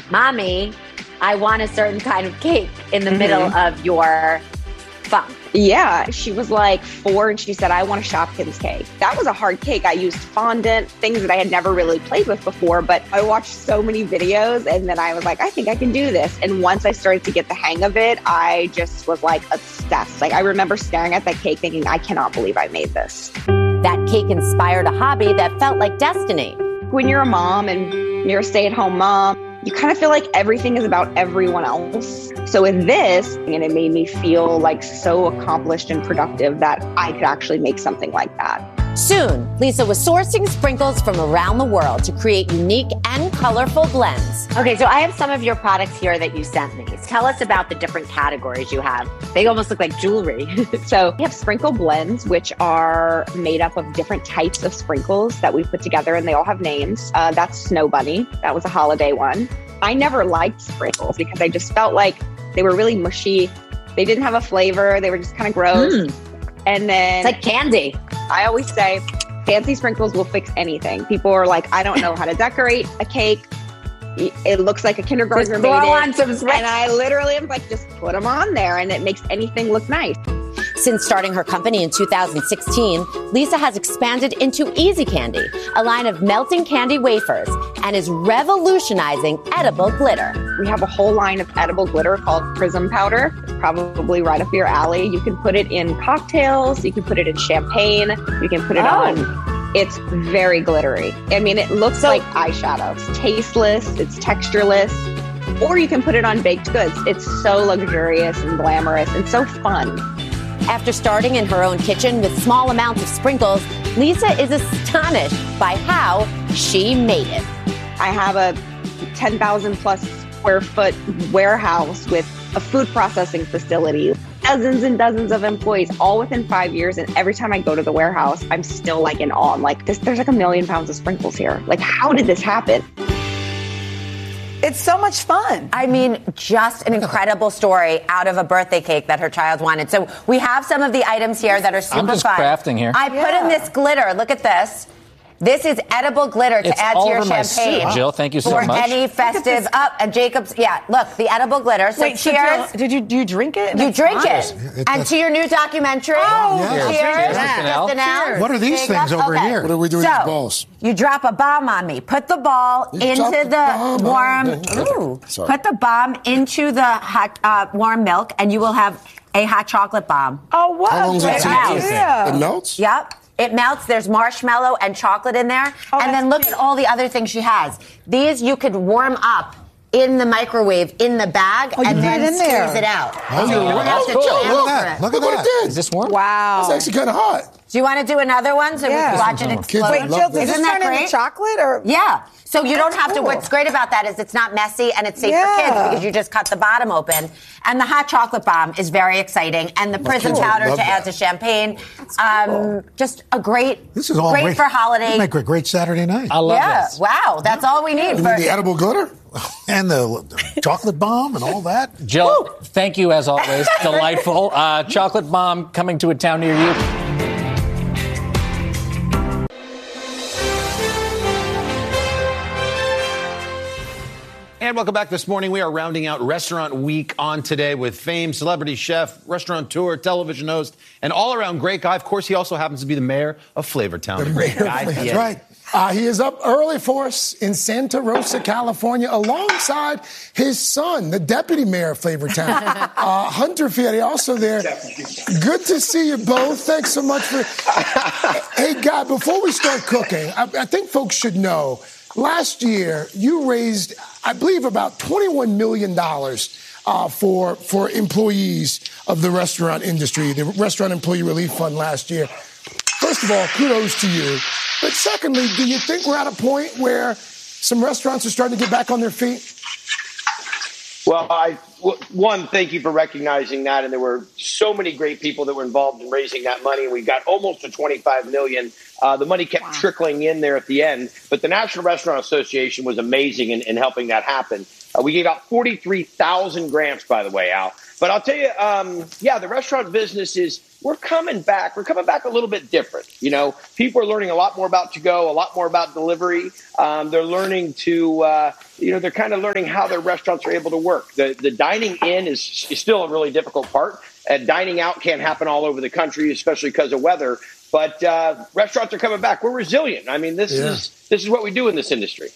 Mommy, I want a certain kind of cake in the middle of your funk. Yeah, she was like 4 and she said, I want a Shopkins cake. That was a hard cake. I used fondant, things that I had never really played with before, but I watched so many videos and then I was like, I think I can do this. And once I started to get the hang of it, I just was like obsessed. Like I remember staring at that cake thinking, I cannot believe I made this. That cake inspired a hobby that felt like destiny. When you're a mom and you're a stay-at-home mom, you kind of feel like everything is about everyone else. So with this, and it made me feel like so accomplished and productive that I could actually make something like that. Soon, Lisa was sourcing sprinkles from around the world to create unique and colorful blends. Okay, so I have some of your products here that you sent me. Tell us about the different categories you have. They almost look like jewelry. So we have sprinkle blends, which are made up of different types of sprinkles that we put together, and they all have names. That's Snow Bunny. That was a holiday one. I never liked sprinkles because I just felt like they were really mushy. They didn't have a flavor. They were just kind of gross. And then it's like candy. I always say fancy sprinkles will fix anything. People are like, I don't know how to decorate a cake. It looks like a kindergartner made it. And I literally am like, just put them on there and it makes anything look nice. Since starting her company in 2016, Lisa has expanded into Easy Candy, a line of melting candy wafers, and is revolutionizing edible glitter. We have a whole line of edible glitter called Prism Powder. It's probably right up your alley. You can put it in cocktails. You can put it in champagne. You can put it on. It's very glittery. I mean, it looks like eyeshadow. It's tasteless. It's textureless. Or you can put it on baked goods. It's so luxurious and glamorous and so fun. After starting in her own kitchen with small amounts of sprinkles, Lisa is astonished by how she made it. I have a 10,000 plus square foot warehouse with a food processing facility, dozens and dozens of employees, all within 5 years. And every time I go to the warehouse, I'm still like in awe. I'm like, there's like 1 million pounds of sprinkles here. Like, how did this happen? It's so much fun. I mean, just an incredible story out of a birthday cake that her child wanted. So we have some of the items here that are super fun. I'm just crafting here. I put in this glitter. Look at this. This is edible glitter to add to your champagne. Jill, thank you so much. For any festive and Jacob's, look, the edible glitter. So wait, cheers. So do you drink it? You drink it. And to your new documentary. Cheers. Cheers. What are these things over here? What are we doing with these balls? You drop a bomb on me. Put the ball into the warm. Put the bomb into the hot warm milk, and you will have a hot chocolate bomb. Oh, what? How long does it take? It melts? Yep. It melts. There's marshmallow and chocolate in there. And then look at all the other things she has. These you could warm up in the microwave in the bag and then squeeze it out. Oh, so you don't have to transfer it. Look what it did. Is this warm? Wow. It's actually kind of hot. Do you want to do another one so we can watch it explode? Wait, Jill, does this turn into chocolate? Or? Yeah. So you don't have to. What's great about that is it's not messy and it's safe for kids because you just cut the bottom open. And the hot chocolate bomb is very exciting. And the prism powder to add to champagne. Just a great, this is all great for holiday. This make a great Saturday night. I love this. Wow. That's all we need. And the edible glitter and the chocolate bomb and all that. Jill, thank you as always. Delightful. Chocolate bomb coming to a town near you. And welcome back this morning. We are rounding out Restaurant Week on today with famed celebrity chef, restaurateur, television host, and all-around great guy. Of course, he also happens to be the mayor of Flavortown. The mayor, that's right. He is up early for us in Santa Rosa, California, alongside his son, the deputy mayor of Flavortown, Hunter Fieri, also there. Good to see you both. Thanks so much for... Hey, Guy, before we start cooking, I think folks should know, last year, you raised, I believe, about $21 million for employees of the restaurant industry, the Restaurant Employee Relief Fund last year. First of all, kudos to you. But secondly, do you think we're at a point where some restaurants are starting to get back on their feet? Well, one, thank you for recognizing that. And there were so many great people that were involved in raising that money. We got almost to $25 million. The money kept trickling in there at the end. But the National Restaurant Association was amazing in helping that happen. We gave out 43,000 grants, by the way, Al. But I'll tell you, the restaurant business is we're coming back. We're coming back a little bit different. You know, people are learning a lot more about to-go, a lot more about delivery. They're learning to, they're kind of learning how their restaurants are able to work. The dining in is still a really difficult part. Dining out can't happen all over the country, especially because of weather. But restaurants are coming back. We're resilient. I mean, this is what we do in this industry.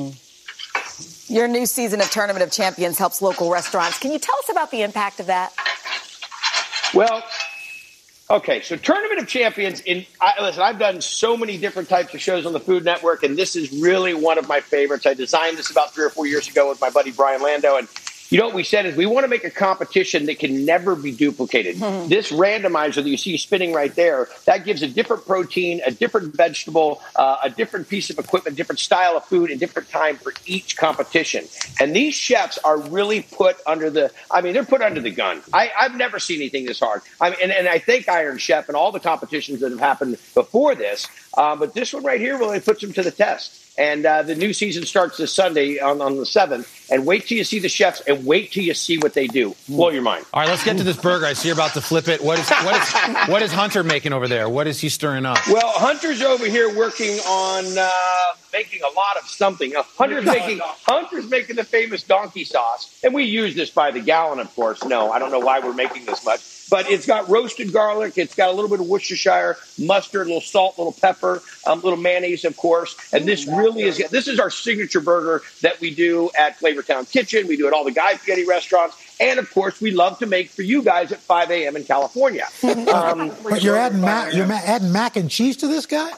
Your new season of Tournament of Champions helps local restaurants. Can you tell us about the impact of that? Well, okay, so Tournament of Champions, listen, I've done so many different types of shows on the Food Network, and this is really one of my favorites. I designed this about 3 or 4 years ago with my buddy Brian Lando, and you know what we said is we want to make a competition that can never be duplicated. This randomizer that you see spinning right there, that gives a different protein, a different vegetable, a different piece of equipment, different style of food, and different time for each competition. And these chefs are really put under they're put under the gun. I've never seen anything this hard. And I thank Iron Chef and all the competitions that have happened before this. But this one right here really puts them to the test. And the new season starts this Sunday on the 7th. And wait till you see the chefs and wait till you see what they do. Blow your mind. All right, let's get to this burger. I see you're about to flip it. What is Hunter making over there? What is he stirring up? Well, Hunter's over here working on making a lot of something. Hunter's making the famous donkey sauce. And we use this by the gallon, of course. No, I don't know why we're making this much. But it's got roasted garlic. It's got a little bit of Worcestershire, mustard, a little salt, a little pepper, a little mayonnaise, of course. And this is our signature burger that we do at Flavortown Kitchen. We do at all the Guy Fieri restaurants. And, of course, we love to make for you guys at 5 a.m. in California. But you're adding mac and cheese to this guy?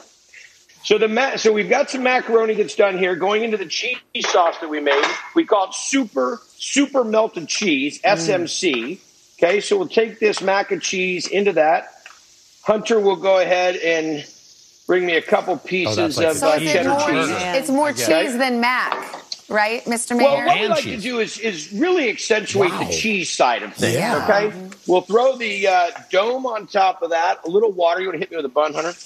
So we've got some macaroni that's done here going into the cheese sauce that we made. We call it super melted cheese, SMC. Okay, so we'll take this mac and cheese into that. Hunter will go ahead and bring me a couple pieces of cheddar cheese. It's more cheese than mac, right, Mr. Mayor? Well, what we like to do is really accentuate the cheese side of things, okay? We'll throw the dome on top of that, a little water. You want to hit me with a bun, Hunter?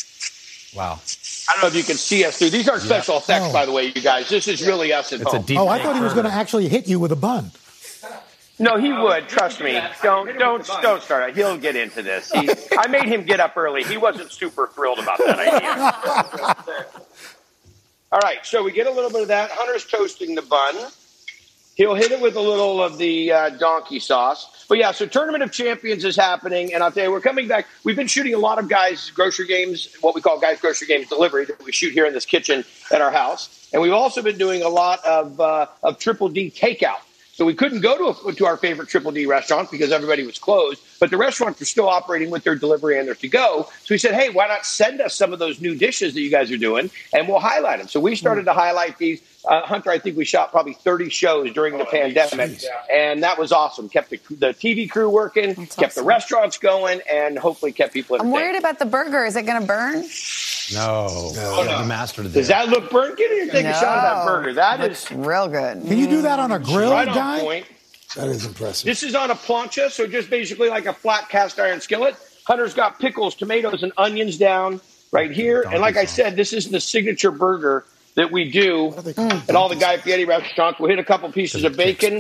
Wow. I don't know if you can see us through. These aren't special effects, by the way, you guys. This is really us at home. I thought he was going to actually hit you with a bun. No, he would. Trust me. Don't start. He'll get into this. I made him get up early. He wasn't super thrilled about that idea. All right, so we get a little bit of that. Hunter's toasting the bun. He'll hit it with a little of the donkey sauce. But yeah, so Tournament of Champions is happening, and I'll tell you, we're coming back. We've been shooting a lot of Guys Grocery Games, what we call Guys Grocery Games Delivery, that we shoot here in this kitchen at our house. And we've also been doing a lot of Triple D takeout. So we couldn't go to our favorite Triple D restaurants because everybody was closed, but the restaurants were still operating with their delivery and their to-go. So we said, hey, why not send us some of those new dishes that you guys are doing, and we'll highlight them. So we started to highlight these. Hunter, I think we shot probably 30 shows during the pandemic, and that was awesome. Kept the TV crew working, kept the restaurants going, and hopefully kept people entertained. I'm worried about the burger. Is it going to burn? No. The master to Does that look burnt? Get in and take a shot of that burger. That is real good. Can you do that on a grill, right guy? on point. That is impressive. This is on a plancha, so just basically like a flat cast iron skillet. Hunter's got pickles, tomatoes, and onions down right here. And like I said, this is the signature that we do at all the Guy Fieri restaurants. We'll hit a couple pieces of bacon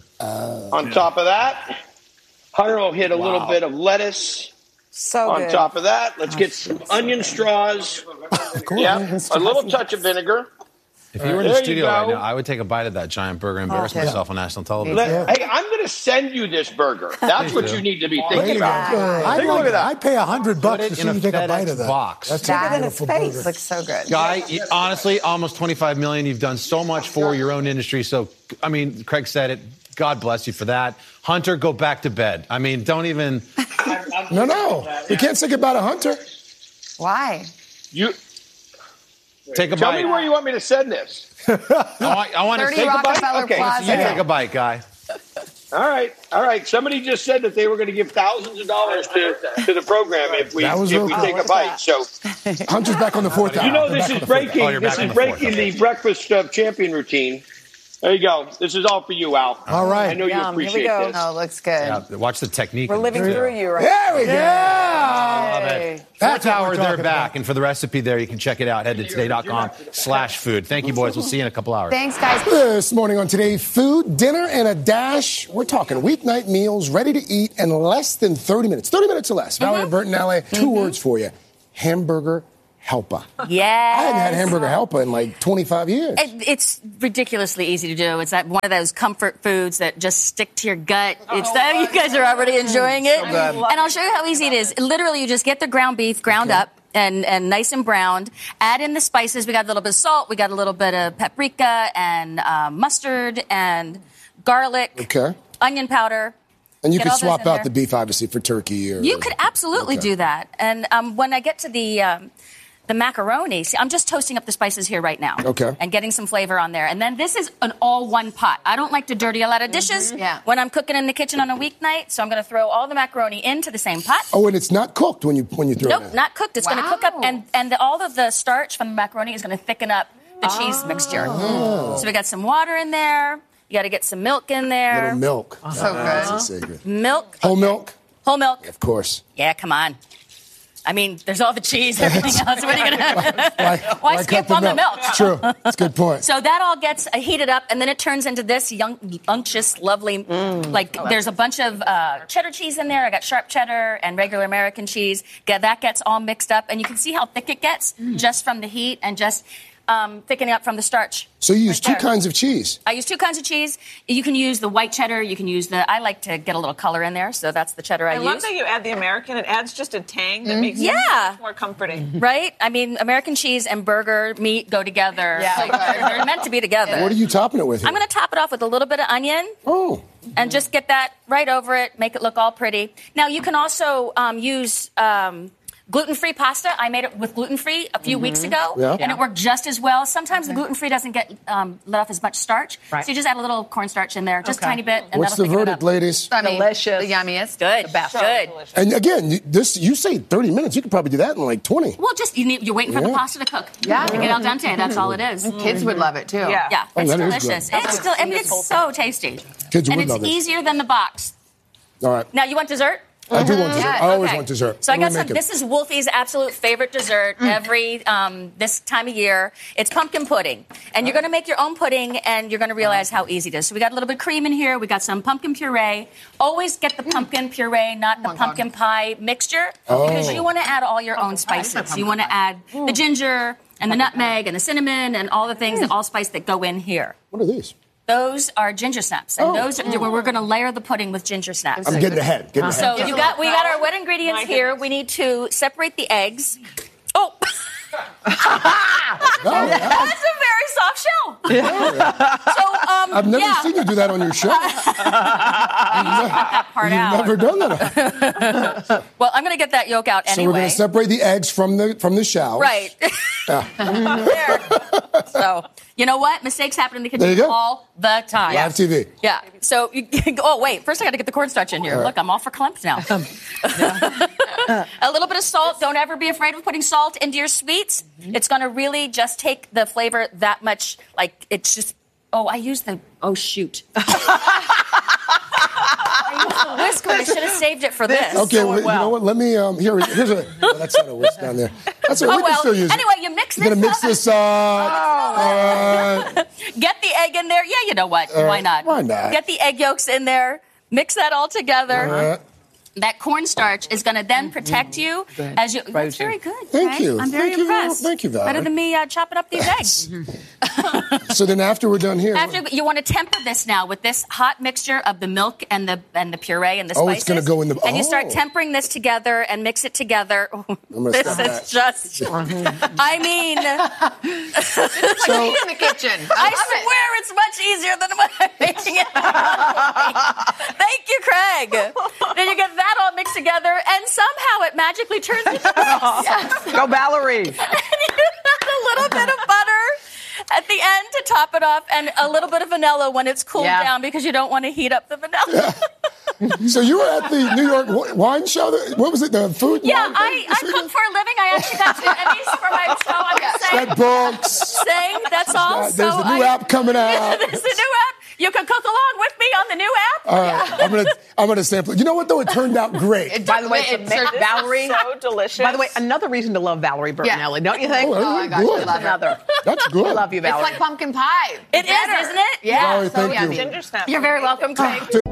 on top of that. Hunter will hit a little bit of lettuce on top of that. Let's get some onion straws. Yeah, a little touch of vinegar. If you were in the studio right now, I would take a bite of that giant burger and embarrass myself on national television. Hey, I'm going to send you this burger. That's what you need to be thinking about. Take a look at that. I'd pay $100 to see you take a bite of that. Box. That's that a in his beautiful face burger. looks so good. Guy, honestly, almost $25 million. You've done so much for your own industry. So, I mean, Craig said it. God bless you for that. Hunter, go back to bed. I mean, don't even. No. We can't say goodbye to Hunter. Why? Take a bite. Tell me where you want me to send this. I want to 30 take a bite. Rockefeller Okay, Plaza. so you take a bite, Guy. All right. Somebody just said that they were going to give thousands of dollars to the program if we take a bite. So Hunter's back on the fourth hour. You know this is breaking. This is breaking the breakfast champion routine. There you go. This is all for you, Al. All right. I know you appreciate Here we go. this. Oh, looks good. Yeah, watch the technique. We're living through you right There we go. Love it. That's Fourth what hour, we're they're talking back. about. And for the recipe there, you can check it out. Head to today.com/food. Thank you, boys. We'll see you in a couple hours. Thanks, guys. This morning on Today's Food, dinner and a dash. We're talking weeknight meals ready to eat in less than 30 minutes. 30 minutes or less. Valerie Burton, LA. Two words for you. Hamburger helper. Yes. I hadn't had hamburger helper in like 25 years. It's ridiculously easy to do. It's one of those comfort foods that just stick to your gut. It's that you guys are already enjoying it. And I'll show you how easy it is. Literally, you just get the ground beef ground up and nice and browned. Add in the spices. We got a little bit of salt. We got a little bit of paprika and mustard and garlic. Okay. Onion powder. And you Get could all those swap in out there. the beef, obviously, for turkey. Or, You could absolutely do that. And when I get to the macaroni, see, I'm just toasting up the spices here right now. Okay. And getting some flavor on there. And then this is an all-one pot. I don't like to dirty a lot of dishes when I'm cooking in the kitchen on a weeknight, so I'm going to throw all the macaroni into the same pot. Oh, and it's not cooked when you throw it Nope, in. not cooked. It's going to cook up, and all of the starch from the macaroni is going to thicken up the cheese mixture. So we got some water in there. You got to get some milk in there. Little milk. So That's a good. secret. Milk. Whole milk? Whole milk. Of course. Yeah, come on. I mean, there's all the cheese, everything else. What are you going to Why cut skip on the milk? It's true. That's a good point. So that all gets heated up, and then it turns into this unctuous, lovely, there's a bunch of cheddar cheese in there. I got sharp cheddar and regular American cheese. That gets all mixed up, and you can see how thick it gets just from the heat and just thickening up from the starch. So you use two kinds of cheese? I use two kinds of cheese. You can use the white cheddar. You can use I like to get a little color in there, so that's the cheddar I use. I love that you add the American. It adds just a tang that makes it much more comforting. Right? I mean, American cheese and burger meat go together. Yeah. They're meant to be together. What are you topping it with here? I'm going to top it off with a little bit of onion. Oh. And just get that right over it, make it look all pretty. Now, you can also use gluten-free pasta. I made it with gluten-free a few weeks ago, and it worked just as well. Sometimes the gluten-free doesn't get let off as much starch, so you just add a little cornstarch in there, just a tiny bit, and What's the that'll thicken it verdict, up. ladies? I mean, Delicious. The yummiest. Good. The best. Good. And again, you say 30 minutes. You could probably do that in like 20. Well, just you're waiting for the pasta to cook. Yeah. To get al dente. That's all it is. Kids would love it, too. Yeah, Oh, it's that is delicious. good. It's still, it's so tasty. Kids and would it's love this. easier than the box. All right. Now, you want dessert? I do want dessert. Yeah, I always okay. want dessert. So I What got are we some. making? This is Wolfie's absolute favorite dessert every this time of year. It's pumpkin pudding, and you're going to make your own pudding, and you're going to realize how easy it is. So we got a little bit of cream in here. We got some pumpkin puree. Always get the pumpkin puree, not the pumpkin pie mixture, because you want to add all your own spices. You want to add the ginger and the nutmeg and the cinnamon and all the things, the allspice that go in here. What are these? Those are ginger snaps, and those are where we're going to layer the pudding with ginger snaps. I'm getting ahead. So we got our wet ingredients here. We need to separate the eggs. Oh, that's a very soft shell. So I've never seen you do that on your show. You've never done that. Well, I'm going to get that yolk out anyway. So we're going to separate the eggs from the shells. Right. There. So, you know what? Mistakes happen in the There you kitchen go. all the time. Live TV. Yeah. So, wait. First, I got to get the cornstarch in here. Right. Look, I'm all for clumps now. A little bit of salt. Don't ever be afraid of putting salt into your sweets. It's going to really just take the flavor that much. Like, it's just. Oh, I used the. Oh, shoot. I used the whisk when I should have saved it for this. Okay, well, you know what? Let me. Here's a. Oh, that's not a whisk down there. That's we can still use it. Anyway, you mix this. You're gonna mix this. Get the egg in there. Yeah, you know what? Why not? Why not? Get the egg yolks in there. Mix that all together. That cornstarch is going to then protect you as you. That's very good. Thank you. I'm very impressed. Thank you, Valerie. Better than me chopping up these eggs. So then, after we're done here, After you want to temper this now with this hot mixture of the milk and the puree and the spices. it's going to go in the. And you start tempering this together and mix it together. This is just. I mean, It's like heat in the kitchen. I swear it's much easier than what I'm making it. Thank you, Craig. Then you get that all mixed together, and somehow it magically turns into this. Go, Valerie. And you add a little bit of butter at the end to top it off, and a little bit of vanilla when it's cooled down, because you don't want to heat up the vanilla. So you were at the New York wine show? What was it? The food? Yeah, wine I cook for a living. I actually got 2 Emmys for my show. I'm just read books. Sing, that's all. There's a new app coming out. There's a new app. You can cook along with me on the new app. All right, I'm gonna sample it. You know what though? It turned out great. By the way, Valerie, so delicious. By the way, another reason to love Valerie Bertinelli, don't you think? Oh, my gosh, I love another. That's good. I love you, Valerie. It's like pumpkin pie. It is, isn't it? Yeah, Valerie, so thank you. yummy. Ginger snap. You're very welcome, Craig.